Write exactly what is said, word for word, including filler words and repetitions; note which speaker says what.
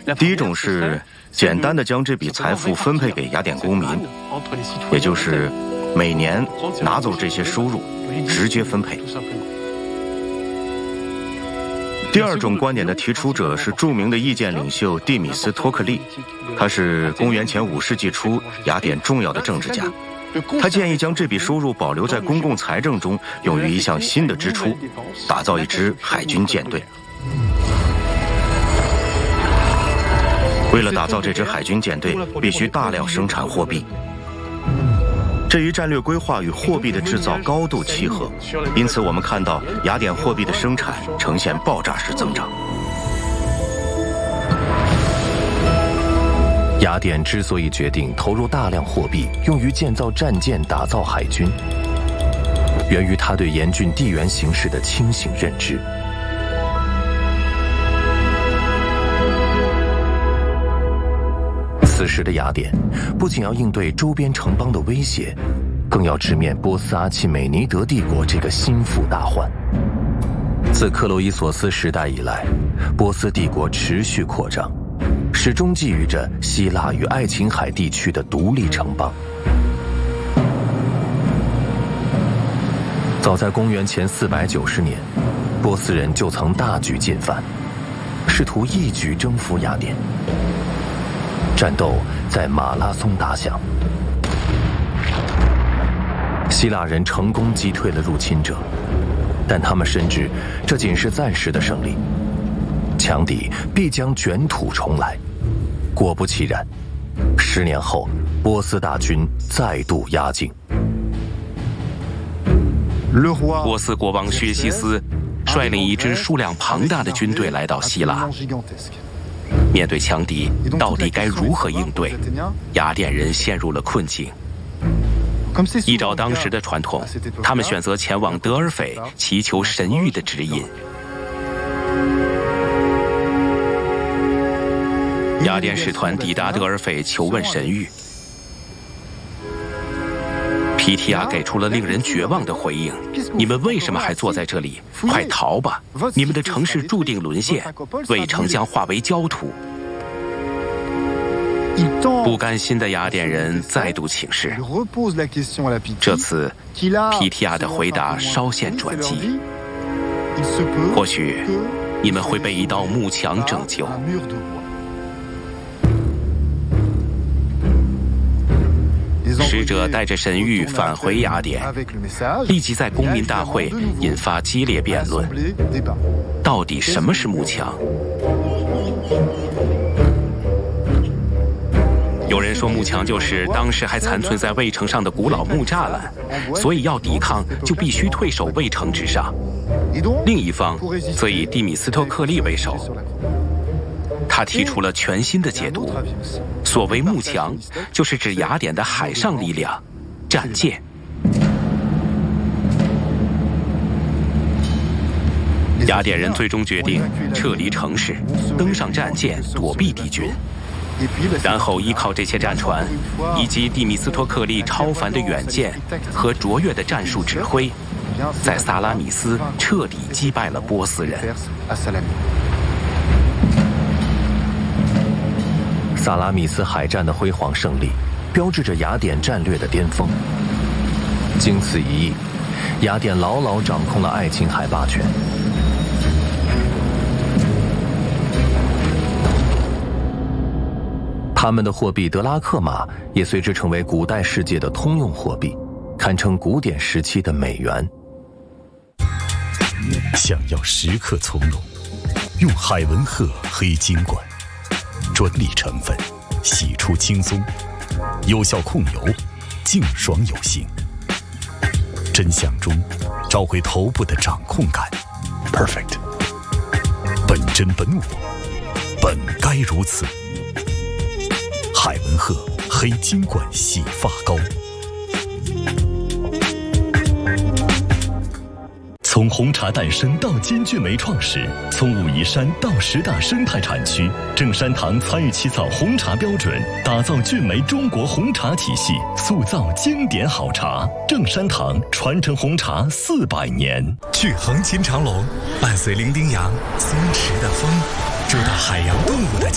Speaker 1: 第一种是简单的将这笔财富分配给雅典公民，也就是每年拿走这些收入，直接分配。第二种观点的提出者是著名的意见领袖蒂米斯托克利，他是公元前五世纪初雅典重要的政治家。他建议将这笔收入保留在公共财政中，用于一项新的支出，打造一支海军舰队。为了打造这支海军舰队，必须大量生产货币。这一战略规划与货币的制造高度契合，因此我们看到雅典货币的生产呈现爆炸式增长。
Speaker 2: 雅典之所以决定投入大量货币用于建造战舰、打造海军，源于他对严峻地缘形势的清醒认知。此时的雅典不仅要应对周边城邦的威胁，更要直面波斯阿契美尼德帝国这个心腹大患。自克洛伊索斯时代以来，波斯帝国持续扩张，始终觊觎着希腊与爱琴海地区的独立城邦。早在公元前四百九十年，波斯人就曾大举进犯，试图一举征服雅典。战斗在马拉松打响，希腊人成功击退了入侵者，但他们深知这仅是暂时的胜利，强敌必将卷土重来。果不其然，十年后，波斯大军再度压境。
Speaker 3: 波斯国王薛西斯率领一支数量庞大的军队来到希腊。面对强敌，到底该如何应对？雅典人陷入了困境。依照当时的传统，他们选择前往德尔斐祈求神谕的指引。雅典使团抵达德尔斐求问神谕，皮提亚给出了令人绝望的回应：你们为什么还坐在这里？快逃吧！你们的城市注定沦陷，卫城将化为焦土。不甘心的雅典人再度请示，这次皮提亚的回答稍显转机：或许你们会被一道幕墙拯救。使者带着神谕返回雅典，立即在公民大会引发激烈辩论。到底什么是幕墙？有人说幕墙就是当时还残存在卫城上的古老木栅栏，所以要抵抗就必须退守卫城之上。另一方则以蒂米斯托克利为首，他提出了全新的解读。所谓幕墙，就是指雅典的海上力量——战舰。雅典人最终决定撤离城市，登上战舰躲避敌军，然后依靠这些战船以及蒂米斯托克利超凡的远见和卓越的战术指挥，在萨拉米斯彻底击败了波斯人。
Speaker 2: 萨拉米斯海战的辉煌胜利，标志着雅典战略的巅峰。经此一役，雅典牢牢掌控了爱琴海霸权。他们的货币德拉克马也随之成为古代世界的通用货币，堪称古典时期的美元。
Speaker 4: 想要时刻从容，用海文赫黑金管。专利成分，洗出轻松，有效控油，净爽有型。真相中，找回头部的掌控感。Perfect。本真本我，本该如此。海文赫黑金管洗发膏。从红茶诞生到金骏眉创始，从武夷山到十大生态产区，正山堂参与起草红茶标准，打造骏眉中国红茶体系，塑造经典好茶。正山堂传承红茶四百年。
Speaker 5: 去横琴长隆，伴随伶仃洋松弛的风，住到海洋动物的